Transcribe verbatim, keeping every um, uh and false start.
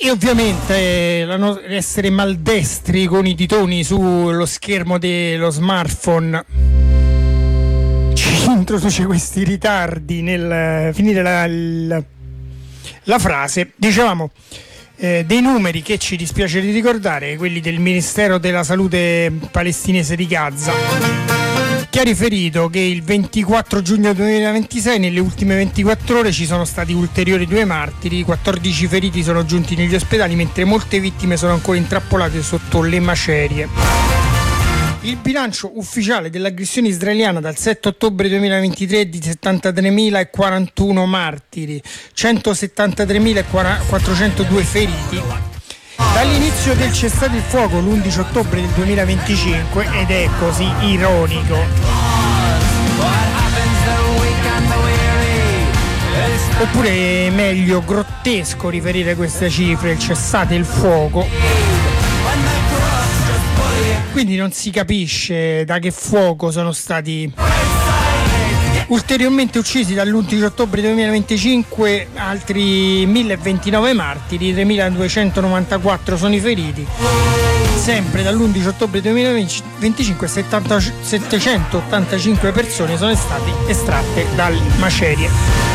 E ovviamente la no- essere maldestri con i ditoni sullo schermo dello smartphone ci introduce questi ritardi nel finire la, la, la frase. Dicevamo eh, dei numeri che ci dispiace di ricordare, quelli del Ministero della Salute palestinese di Gaza, che ha riferito che il ventiquattro giugno duemilaventisei nelle ultime ventiquattro ore ci sono stati ulteriori due martiri, quattordici feriti sono giunti negli ospedali, mentre molte vittime sono ancora intrappolate sotto le macerie. Il bilancio ufficiale dell'aggressione israeliana dal sette ottobre duemilaventitré è di settantatremilaquarantuno martiri, centosettantatremilaquattrocentodue feriti. Dall'inizio del cessate il fuoco l'undici ottobre del duemilaventicinque, ed è così ironico, oppure meglio grottesco riferire queste cifre, il cessate il fuoco, quindi non si capisce da che fuoco sono stati ulteriormente uccisi dall'undici ottobre duemilaventicinque altri mille ventinove martiri, tremiladuecentonovantaquattro sono i feriti. Sempre dall'undici ottobre duemilaventicinque settantacento settecentottantacinque persone sono state estratte dalle macerie.